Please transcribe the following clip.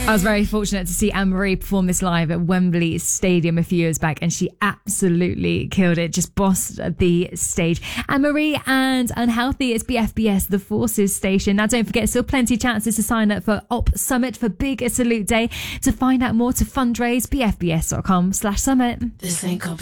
I was very fortunate to see Anne-Marie perform this live at Wembley Stadium a few years back, and she absolutely killed it, just bossed the stage. Anne-Marie and Unhealthy is BFBS, the Forces station. Now, don't forget, still plenty of chances to sign up for Op Summit for Big Salute Day. To find out more, to fundraise, bfbs.com/summit. This ain't